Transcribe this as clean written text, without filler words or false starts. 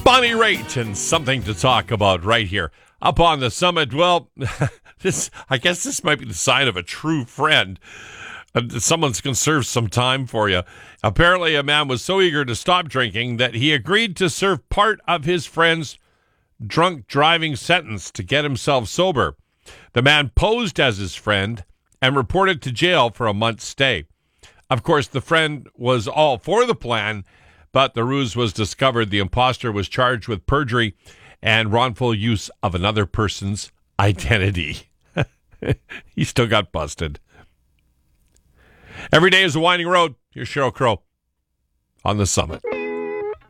Bonnie Raitt and something to talk about right here up on the summit. Well, I guess this might be the sign of a true friend. Someone's going to serve some time for you. Apparently, a man was so eager to stop drinking that he agreed to serve part of his friend's drunk driving sentence to get himself sober. The man posed as his friend and reported to jail for a month's stay. Of course, the friend was all for the plan, but the ruse was discovered. The imposter was charged with perjury and wrongful use of another person's identity. He still got busted. Every day is a winding road. Here's Sheryl Crow on the summit.